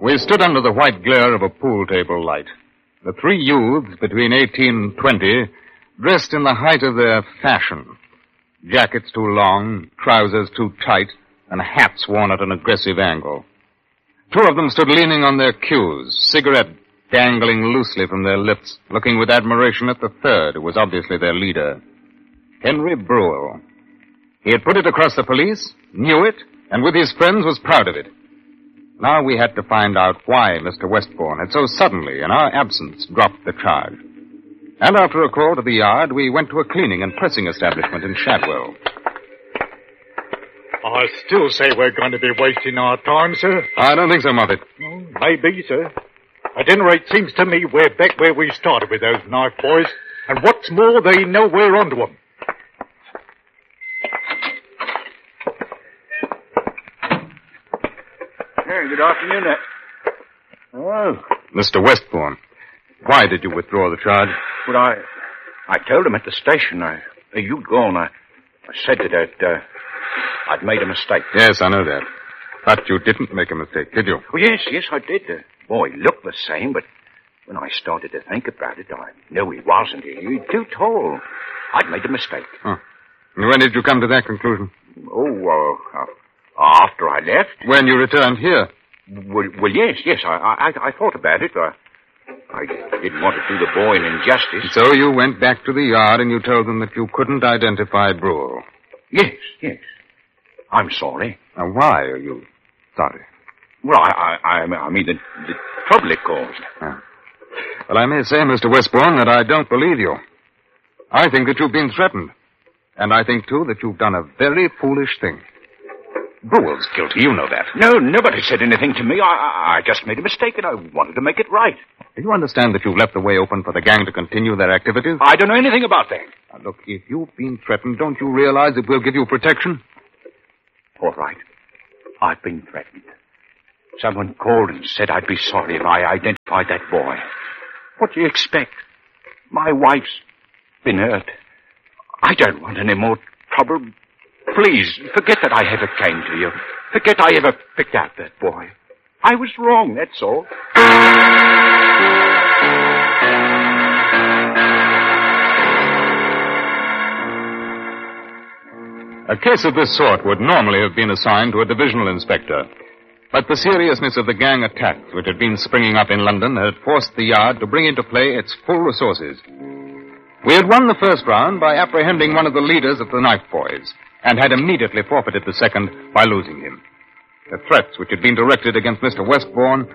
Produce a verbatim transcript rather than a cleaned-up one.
We stood under the white glare of a pool table light. The three youths between eighteen and twenty, dressed in the height of their fashion. Jackets too long, trousers too tight, and hats worn at an aggressive angle. Two of them stood leaning on their cues, cigarette dangling loosely from their lips, looking with admiration at the third, who was obviously their leader, Henry Brule. He had put it across the police, knew it, and with his friends was proud of it. Now we had to find out why Mister Westbourne had so suddenly, in our absence, dropped the charge. And after a call to the yard, we went to a cleaning and pressing establishment in Shadwell. I still say we're going to be wasting our time, sir. I don't think so, Moffat. Oh, maybe, sir. At any rate, seems to me we're back where we started with those knife boys. And what's more, they know we're onto them. Hey, good afternoon, Ed. Oh. Mister Westbourne, why did you withdraw the charge? Well, I... I told him at the station. I... Uh, you'd gone. I... I said that I'd... Uh, I'd made a mistake. Yes, I know that. But you didn't make a mistake, did you? Oh, yes, yes, I did. The boy looked the same, but when I started to think about it, I knew he wasn't. He was too tall. I'd made a mistake. Huh. And when did you come to that conclusion? Oh, uh, uh, after I left. When you returned here? Well, well yes, yes, I, I, I thought about it. I, I didn't want to do the boy an injustice. So you went back to the yard and you told them that you couldn't identify Brule? Yes, yes. I'm sorry. Now, why are you sorry? Well, I, I, I mean, the, the trouble it caused. Ah. Well, I may say, Mister Westbourne, that I don't believe you. I think that you've been threatened. And I think, too, that you've done a very foolish thing. Brule's guilty, you know that. No, nobody said anything to me. I, I, I just made a mistake, and I wanted to make it right. Do you understand that you've left the way open for the gang to continue their activities? I don't know anything about that. Now, look, if you've been threatened, don't you realize that we'll give you protection? All right. I've been threatened. Someone called and said I'd be sorry if I identified that boy. What do you expect? My wife's been hurt. I don't want any more trouble. Please, forget that I ever came to you. Forget I ever picked out that boy. I was wrong, that's all. A case of this sort would normally have been assigned to a divisional inspector. But the seriousness of the gang attacks which had been springing up in London had forced the yard to bring into play its full resources. We had won the first round by apprehending one of the leaders of the knife boys, and had immediately forfeited the second by losing him. The threats which had been directed against Mister Westbourne